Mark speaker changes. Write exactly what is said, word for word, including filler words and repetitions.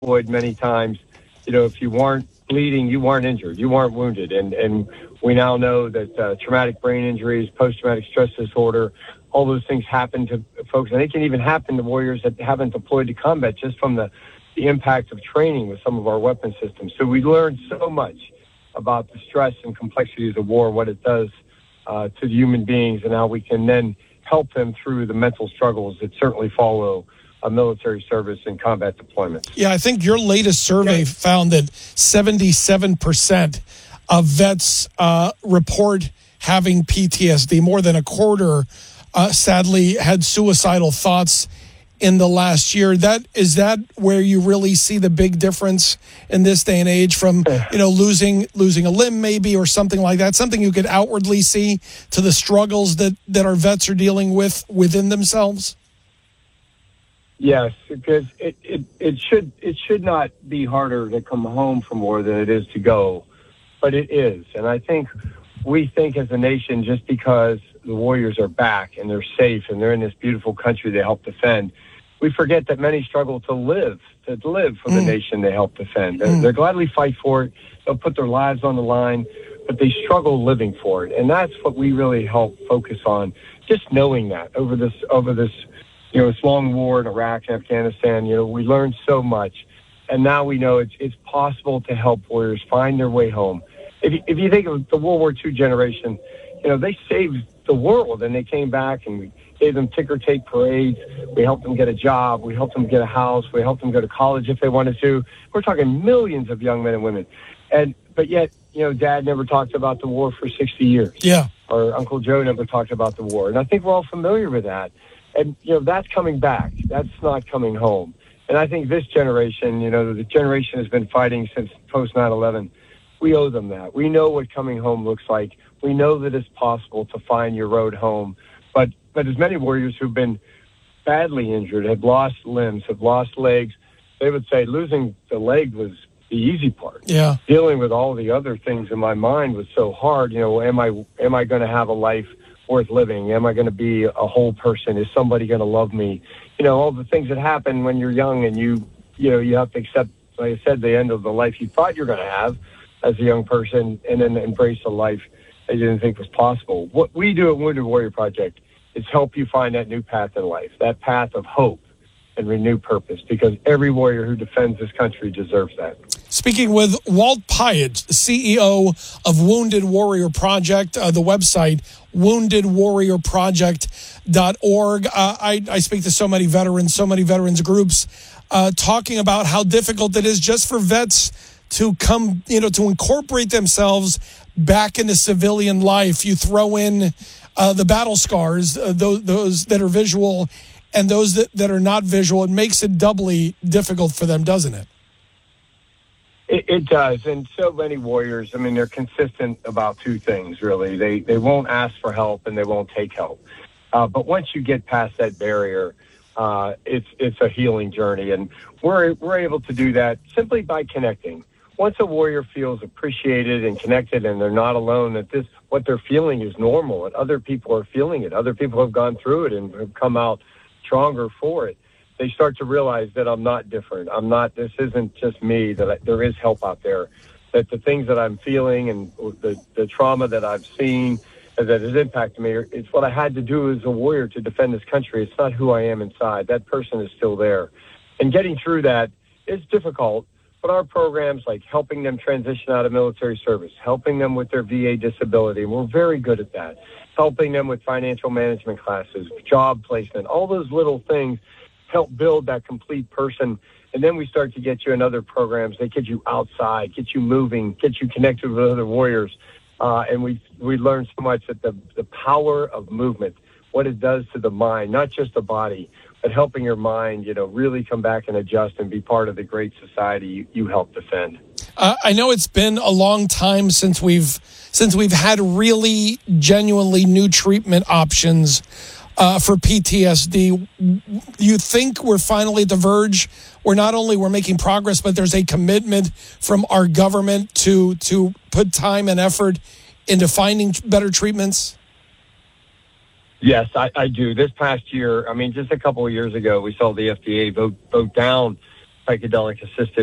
Speaker 1: deployed many times, you know, if you weren't bleeding, you weren't injured, you weren't wounded. And, and we now know that uh, traumatic brain injuries, post-traumatic stress disorder, all those things happen to folks. And they can even happen to warriors that haven't deployed to combat just from the, the impact of training with some of our weapon systems. So we learned so much about the stress and complexities of war, what it does uh, to human beings, and how we can then help them through the mental struggles that certainly follow a military service and combat deployments.
Speaker 2: Yeah, I think your latest survey yeah. found that seventy-seven percent of vets uh, report having P T S D. More than a quarter, uh, sadly, had suicidal thoughts in the last year. That is that where you really see the big difference in this day and age from, you know, losing losing a limb maybe or something like that, something you could outwardly see to the struggles that, that our vets are dealing with within themselves?
Speaker 1: Yes, because it, it, it should it should not be harder to come home from war than it is to go, but it is. And I think we think as a nation, just because the warriors are back and they're safe and they're in this beautiful country they help defend, we forget that many struggle to live, to live for the mm. nation they help defend. They're, mm. they're gladly fight for it. They'll put their lives on the line, but they struggle living for it. And that's what we really help focus on, just knowing that over this over this you know, this long war in Iraq and Afghanistan. You know, we learned so much, and now we know it's it's possible to help warriors find their way home. If you, if you think of the World War Two generation, you know, they saved the world, and they came back, and we gave them ticker tape parades. We helped them get a job. We helped them get a house. We helped them go to college if they wanted to. We're talking millions of young men and women, and but yet, you know, Dad never talked about the war for sixty years.
Speaker 2: Yeah,
Speaker 1: or Uncle Joe never talked about the war, and I think we're all familiar with that. And, you know, that's coming back. That's not coming home. And I think this generation, you know, the generation has been fighting since post nine eleven. We owe them that. We know what coming home looks like. We know that it's possible to find your road home. But but as many warriors who've been badly injured, have lost limbs, have lost legs, they would say losing the leg was the easy part.
Speaker 2: Yeah.
Speaker 1: Dealing with all the other things in my mind was so hard. You know, am I am I going to have a life worth living? Am I going to be a whole person? Is somebody going to love me? You know, all the things that happen when you're young and you, you know, you have to accept, like I said, the end of the life you thought you were going to have as a young person, and then embrace a life that you didn't think was possible. What we do at Wounded Warrior Project is help you find that new path in life, that path of hope and renewed purpose, because every warrior who defends this country deserves that.
Speaker 2: Speaking with Walt Pyatt, the C E O of Wounded Warrior Project, uh, the website, wounded warrior project dot org. Uh, I, I speak to so many veterans, so many veterans groups, uh, talking about how difficult it is just for vets to come, you know, to incorporate themselves back into civilian life. You throw in uh, the battle scars, uh, those, those that are visual and those that, that are not visual. It makes it doubly difficult for them, doesn't it?
Speaker 1: It, it does, and so many warriors, I mean, they're consistent about two things, really. They they won't ask for help, and they won't take help. Uh, but once you get past that barrier, uh, it's it's a healing journey, and we're we're able to do that simply by connecting. Once a warrior feels appreciated and connected, and they're not alone, that this what they're feeling is normal, and other people are feeling it. Other people have gone through it and have come out stronger for it. They start to realize that I'm not different. I'm not, this isn't just me, that I, there is help out there, that the things that I'm feeling and the, the trauma that I've seen that has impacted me, it's what I had to do as a warrior to defend this country. It's not who I am inside. That person is still there. And getting through that is difficult, but our programs like helping them transition out of military service, helping them with their V A disability, and we're very good at that, helping them with financial management classes, job placement, all those little things help build that complete person. And then we start to get you in other programs that get you outside, get you moving, get you connected with other warriors. Uh, and we we learn so much that the, the power of movement, what it does to the mind, not just the body, but helping your mind, you know, really come back and adjust and be part of the great society you, you help defend.
Speaker 2: Uh, I know it's been a long time since we've since we've had really genuinely new treatment options Uh, for P T S D. You think we're finally at the verge where not only we're making progress, but there's a commitment from our government to to put time and effort into finding better treatments?
Speaker 1: Yes, I, I do. This past year, I mean, just a couple of years ago, we saw the F D A vote vote down psychedelic assisted